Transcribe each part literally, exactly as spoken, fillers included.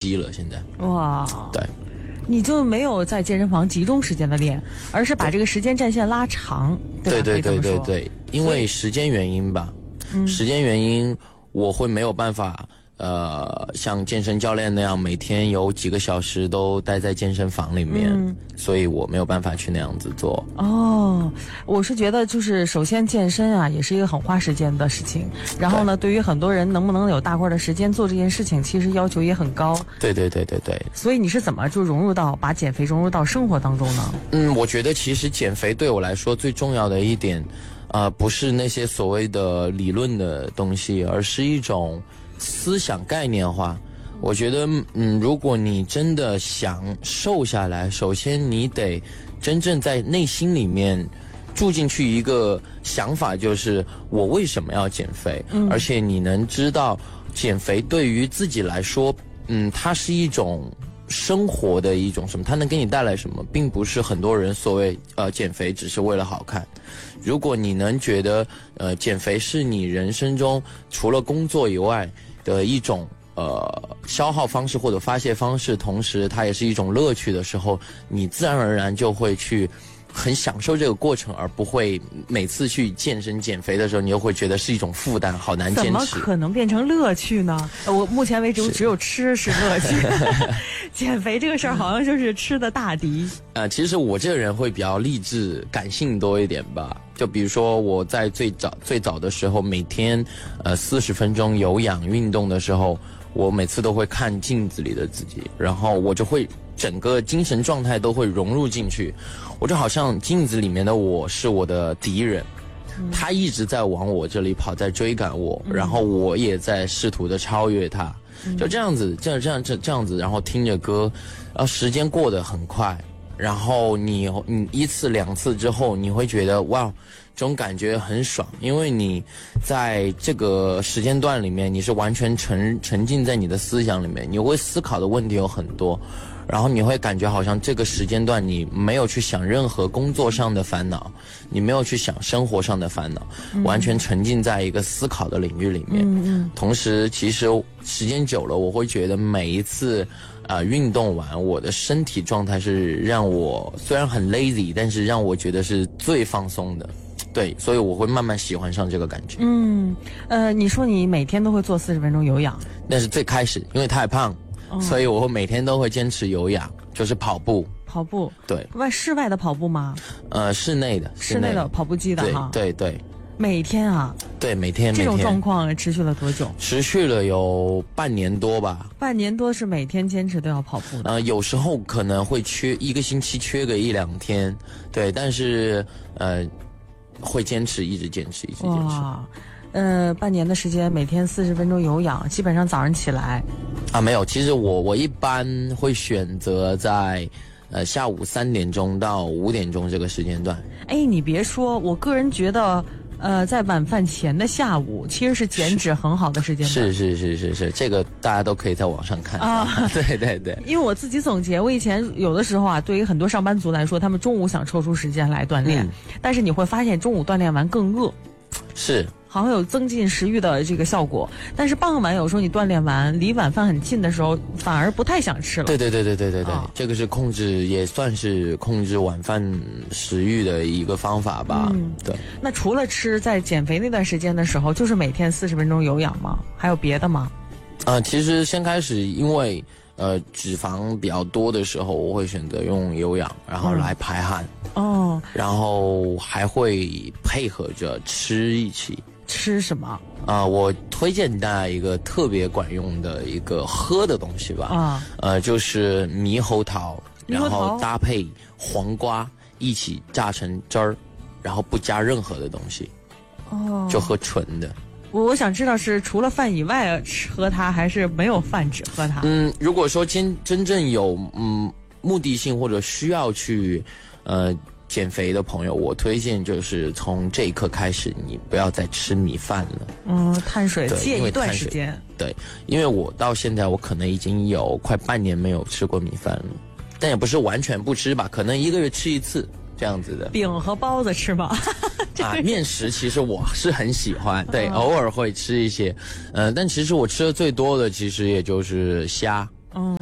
低了。现在哇， 对， 你就没有在健身房集中时间的练，而是把这个时间战线拉长，对吧？ 对对对对对对，因为时间原因吧，嗯、时间原因我会没有办法。呃，像健身教练那样，每天有几个小时都待在健身房里面，嗯、所以我没有办法去那样子做。 哦，我是觉得就是首先健身啊，也是一个很花时间的事情。然后呢，对于很多人能不能有大块的时间做这件事情，其实要求也很高。 对对对对对。 所以你是怎么就融入到把减肥融入到生活当中呢？ 嗯，我觉得其实减肥对我来说最重要的一点，呃，不是那些所谓的理论的东西，而是一种思想概念化。我觉得嗯，如果你真的想瘦下来，首先你得真正在内心里面住进去一个想法，就是我为什么要减肥、嗯、而且你能知道减肥对于自己来说嗯，它是一种生活的一种什么，它能给你带来什么，并不是很多人所谓呃减肥只是为了好看。如果你能觉得呃减肥是你人生中除了工作以外的一种呃消耗方式或者发泄方式，同时它也是一种乐趣的时候，你自然而然就会去很享受这个过程，而不会每次去健身减肥的时候你又会觉得是一种负担，好难坚持。 怎么可能变成乐趣呢？我目前为止只有吃是乐趣减肥这个事儿好像就是吃的大敌。 呃，其实我这个人会比较励志感性多一点吧，就比如说我在最早最早的时候，每天呃四十分钟有氧运动的时候，我每次都会看镜子里的自己，然后我就会整个精神状态都会融入进去，我就好像镜子里面的我是我的敌人，嗯、他一直在往我这里跑，在追赶我，嗯、然后我也在试图的超越他，嗯、就这样子，这样这样这这样子，然后听着歌，然后时间过得很快，然后你你一次两次之后，你会觉得哇，这种感觉很爽，因为你在这个时间段里面，你是完全沉沉浸在你的思想里面，你会思考的问题有很多。然后你会感觉好像这个时间段你没有去想任何工作上的烦恼，你没有去想生活上的烦恼，嗯、完全沉浸在一个思考的领域里面。嗯嗯、同时其实时间久了，我会觉得每一次呃运动完，我的身体状态是让我虽然很 lazy， 但是让我觉得是最放松的。对，所以我会慢慢喜欢上这个感觉。嗯， 呃，你说你每天都会做四十分钟有氧？ 那是最开始，因为太胖。哦、所以我每天都会坚持有氧，就是跑步。 跑步， 对。 外室外的跑步吗？ 呃，室内的， 室内的跑步机的哈。 对对对。 每天啊？ 对，每天。 这种状况持续了多久？ 持续了有半年多吧。 半年多是每天坚持都要跑步的。 呃，有时候可能会缺一个星期缺个一两天，对，但是呃，会坚持，一直坚持，一直坚持。哇。 呃，半年的时间，每天四十分钟有氧，基本上早上起来。 啊，没有，其实我我一般会选择在，呃，下午三点钟到五点钟这个时间段。哎， 你别说，我个人觉得，呃，在晚饭前的下午，其实是减脂很好的时间段。 是是是是是，这个大家都可以在网上看啊。对对对。 因为我自己总结，我以前有的时候啊，对于很多上班族来说，他们中午想抽出时间来锻炼，嗯、但是你会发现中午锻炼完更饿。 是。 好像有增进食欲的这个效果，但是傍晚有时候你锻炼完离晚饭很近的时候，反而不太想吃了。 对对对对对对对，哦、这个是控制，也算是控制晚饭食欲的一个方法吧。嗯，对。 那除了吃，在减肥那段时间的时候，就是每天四十分钟有氧吗？还有别的吗？ 呃，其实先开始因为呃脂肪比较多的时候，我会选择用有氧，然后来排汗。嗯、哦。然后还会配合着吃一起。 吃什么啊、呃？我推荐大家一个特别管用的一个喝的东西吧。啊，呃，就是猕猴桃，然后搭配黄瓜一起榨成汁儿，然后不加任何的东西。哦，就喝纯的。 我我想知道是除了饭以外喝它，还是没有饭只喝它？ 嗯，如果说真真正有嗯目的性或者需要去呃。减肥的朋友，我推荐就是从这一刻开始，你不要再吃米饭了。 嗯，碳水戒一段时间。 对，因为我到现在我可能已经有快半年没有吃过米饭了，但也不是完全不吃吧，可能一个月吃一次这样子的。 饼和包子吃吗？ 啊，面食其实我是很喜欢，对，偶尔会吃一些，呃，但其实我吃的最多的其实也就是虾。嗯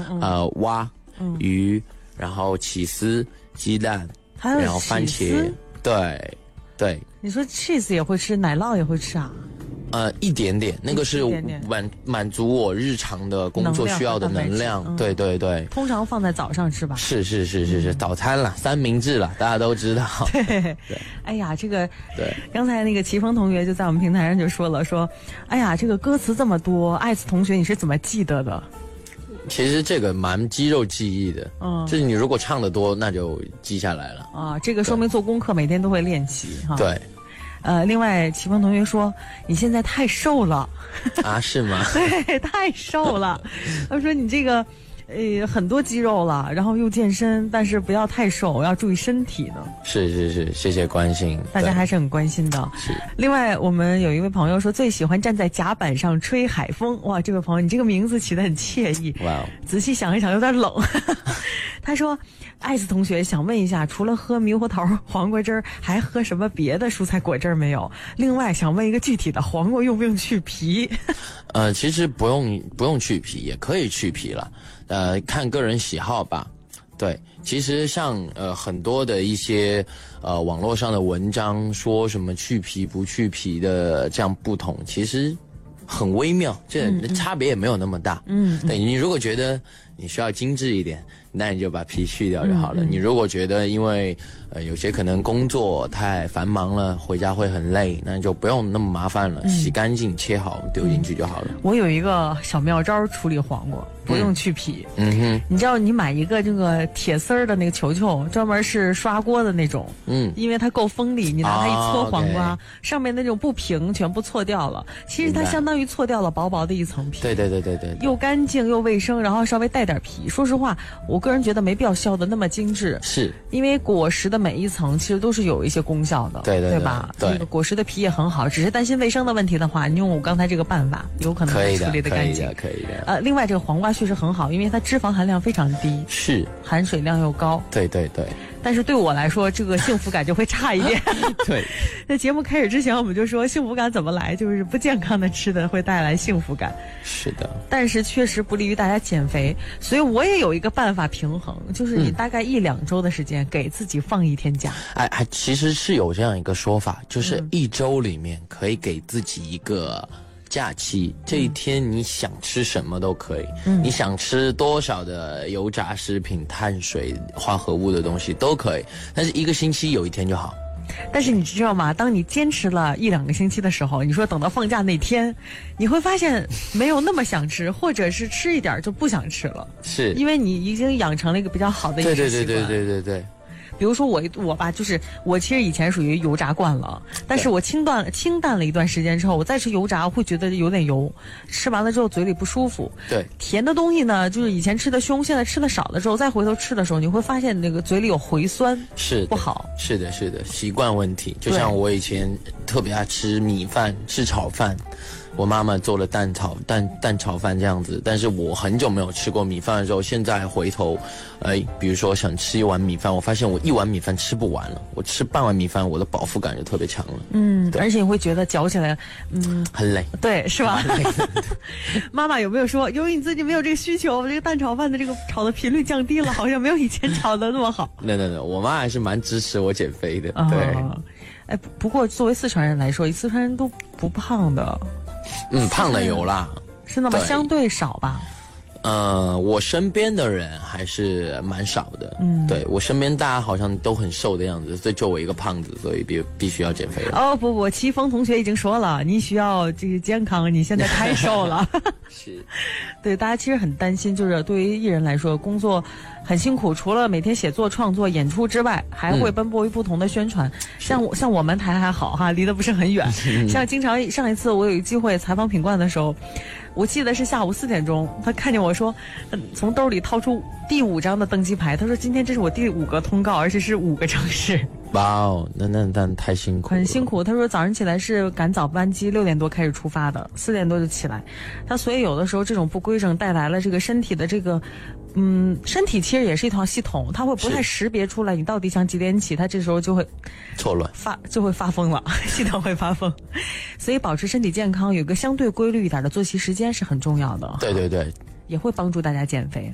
嗯呃蛙、嗯、鱼，然后起司、鸡蛋， 还有然后番茄，对对。 你说 cheese 也会吃，奶酪也会吃啊？ 呃，一点点，那个是满满足我日常的工作需要的能量。嗯、对对对， 通常放在早上吃吧。 是是是是是，早餐了，三明治了，大家都知道。 对对，哎呀，这个对， 刚才那个齐峰同学就在我们平台上就说了，说，哎呀，这个歌词这么多，艾斯同学你是怎么记得的？ 其实这个蛮肌肉记忆的，嗯，就是你如果唱得多，那就记下来了。 啊，这个说明做功课每天都会练习哈。 对。 呃，另外，齐峰同学说你现在太瘦了啊？是吗？ 对，太瘦了。他说你这个，呃，很多肌肉了，然后又健身，但是不要太瘦，要注意身体呢。 是是是，谢谢关心， 大家还是很关心的。 是。 另外，我们有一位朋友说最喜欢站在甲板上吹海风。哇，这位朋友，你这个名字起得很惬意。哇、wow ，仔细想一想，有点冷。他说，艾斯同学想问一下，除了喝猕猴桃、黄瓜汁儿，还喝什么别的蔬菜果汁没有？另外，想问一个具体的，黄瓜用不用去皮？ 呃，其实不用不用去皮，也可以去皮了。呃，看个人喜好吧。对，其实像呃很多的一些呃网络上的文章说什么去皮不去皮的这样不同，其实很微妙，这差别也没有那么大。嗯，对，你如果觉得你需要精致一点，那你就把皮去掉就好了。嗯嗯、你如果觉得因为呃有些可能工作太繁忙了，回家会很累，那就不用那么麻烦了，嗯、洗干净切好丢进去就好了。 我有一个小妙招处理黄瓜，不用去皮。嗯哼，你知道你买一个这个铁丝儿的那个球球，专门是刷锅的那种。嗯，因为它够锋利，你拿它一搓黄瓜，啊 okay、上面那种不平全部搓掉了。其实它相当于搓掉了薄薄的一层皮。 对对对对 对, 对， 又干净又卫生，然后稍微带点皮。说实话，我个人觉得没必要削的那么精致。 是， 因为果实的每一层其实都是有一些功效的。 对对 对, 对吧？ 对， 那个果实的皮也很好，只是担心卫生的问题的话，你用我刚才这个办法，有可能处理得干净。 可以的，可以的。 呃，另外这个黄瓜确实很好，因为它脂肪含量非常低， 是含水量又高。 对对对。 但是对我来说，这个幸福感就会差一点。 对。 在节目开始之前，我们就说幸福感怎么来，就是不健康的吃的会带来幸福感。 是的。 但是确实不利于大家减肥，所以我也有一个办法平衡，就是你大概一两周的时间给自己放一天假。 哎、嗯，还其实是有这样一个说法，就是一周里面可以给自己一个假期，这一天你想吃什么都可以，嗯、你想吃多少的油炸食品、碳水化合物的东西都可以，但是一个星期有一天就好。 但是你知道吗？当你坚持了一两个星期的时候，你说等到放假那天，你会发现没有那么想吃，或者是吃一点就不想吃了， 是因为你已经养成了一个比较好的饮食习惯。 对对对对对对对。 比如说我我吧，就是我其实以前属于油炸惯了，但是我清淡清淡了一段时间之后，我再吃油炸，我会觉得有点油，吃完了之后嘴里不舒服。 对， 甜的东西呢，就是以前吃的凶，现在吃的少了之后，再回头吃的时候，你会发现那个嘴里有回酸， 是不好。 是的，是的，习惯问题。就像我以前特别爱吃米饭，吃炒饭。我妈妈做了蛋炒蛋蛋炒饭这样子，但是我很久没有吃过米饭的时候，现在回头，哎，比如说想吃一碗米饭，我发现我一碗米饭吃不完了，我吃半碗米饭，我的饱腹感就特别强了。 嗯，而且你会觉得嚼起来，嗯， 很累。 对，是吧？妈妈有没有说，由于你最近没有这个需求，这个蛋炒饭的这个炒的频率降低了，好像没有以前炒的那么好？ 那那那，我妈还是蛮支持我减肥的。对。 哦、哎，不过作为四川人来说，四川人都不胖的。 嗯，胖的有啦， 是那么相对少吧？ 呃，我身边的人还是蛮少的。嗯，对我身边大家好像都很瘦的样子，所以就我一个胖子，所以必必须要减肥了。 哦不不，齐峰同学已经说了，你需要这个健康，你现在太瘦了。 是， 对，大家其实很担心，就是对于艺人来说，工作很辛苦，除了每天写作、创作、演出之外，还会奔波于不同的宣传。嗯、像我像我们台还好哈，离得不是很远。像经常上一次我有一机会采访品冠的时候，我记得是下午四点钟，他看见我说，从兜里掏出第五张的登机牌，他说今天这是我第五个通告，而且是五个城市。 哇哦，那那那太辛苦了， 很辛苦。他说早上起来是赶早班机，六点多开始出发的，四点多就起来。他所以有的时候这种不规整带来了这个身体的这个，嗯，身体其实也是一套系统，他会不太识别出来你到底想几点起，他这时候就会错乱发就会发疯了，系统会发疯。所以保持身体健康，有一个相对规律一点的作息时间是很重要的。 对对对， 也会帮助大家减肥。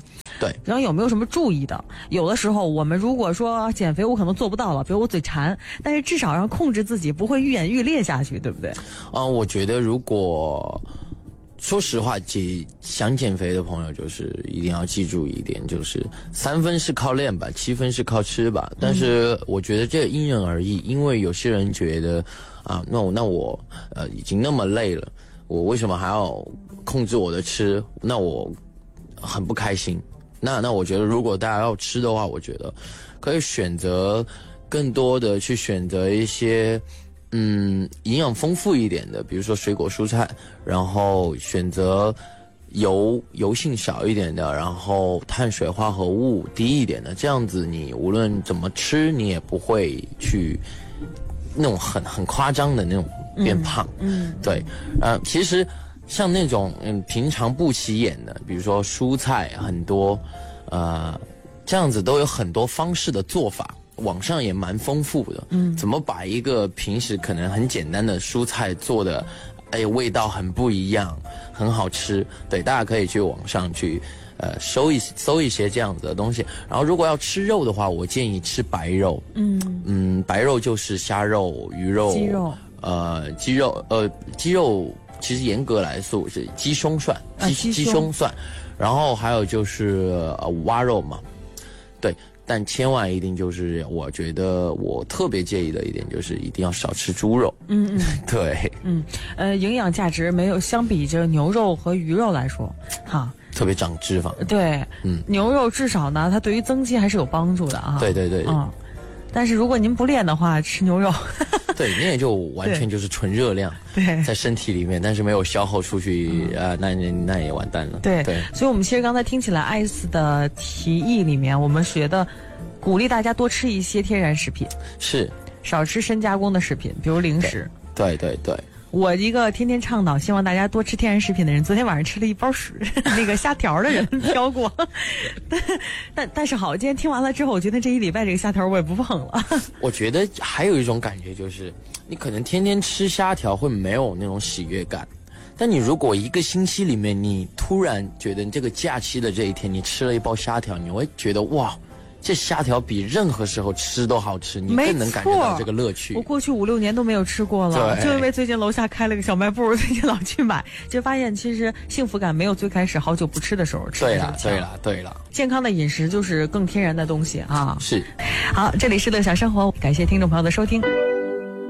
对， 然后有没有什么注意的？有的时候我们如果说减肥，我可能做不到了，比如我嘴馋，但是至少让控制自己不会愈演愈烈下去，对不对？啊、 呃，我觉得如果说实话，减想减肥的朋友就是一定要记住一点，就是三分是靠练吧，七分是靠吃吧。但是我觉得这个因人而异，因为有些人觉得啊，那我那我呃已经那么累了，我为什么还要控制我的吃？那我很不开心。那那我觉得，如果大家要吃的话，我觉得可以选择更多的去选择一些。嗯，营养丰富一点的，比如说水果蔬菜，然后选择油油性少一点的，然后碳水化合物低一点的，这样子你无论怎么吃，你也不会去那种很很夸张的那种变胖。嗯，嗯对，呃，其实像那种嗯平常不起眼的，比如说蔬菜很多，呃，这样子都有很多方式的做法。网上也蛮丰富的，嗯，怎么把一个平时可能很简单的蔬菜做的，哎，味道很不一样，很好吃。对，大家可以去网上去，呃，搜一搜一些这样子的东西。然后，如果要吃肉的话，我建议吃白肉，嗯嗯，白肉就是虾肉、鱼肉、 鸡肉， 呃，鸡肉，呃，鸡肉其实严格来说是鸡胸算，鸡、啊、鸡, 鸡胸算，然后还有就是呃蛙肉嘛，对。但千万一定就是，我觉得我特别介意的一点就是一定要少吃猪肉。嗯嗯，对， 嗯，呃，营养价值没有相比这牛肉和鱼肉来说，哈， 特别长脂肪。 对，嗯，牛肉至少呢，它对于增肌还是有帮助的啊。 对对对， 嗯，但是如果您不练的话，吃牛肉， 对，那也就完全就是纯热量， 对， 在身体里面，但是没有消耗出去，嗯、呃，那那也完蛋了。 对对， 所以我们其实刚才听起来，艾斯的提议里面，我们学的。鼓励大家多吃一些天然食品， 是少吃深加工的食品，比如零食。 对对 对, 对， 我一个天天倡导希望大家多吃天然食品的人，昨天晚上吃了一包屎，那个虾条的人飘过。但但但是好，今天听完了之后，我觉得这一礼拜这个虾条我也不碰了。 我觉得还有一种感觉就是，你可能天天吃虾条会没有那种喜悦感。但你如果一个星期里面，你突然觉得你这个假期的这一天，你吃了一包虾条，你会觉得哇。这虾条比任何时候吃都好吃，你更能感觉到这个乐趣。 我过去五六年都没有吃过了，就因为最近楼下开了个小卖部，最近老去买，就发现其实幸福感没有最开始好久不吃的时候吃。 对了，对了，对了， 健康的饮食就是更天然的东西啊。 是， 好，这里是乐享生活，感谢听众朋友的收听。